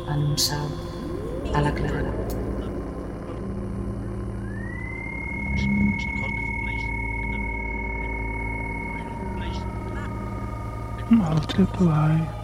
en un salt a la claredat. I'll tip away.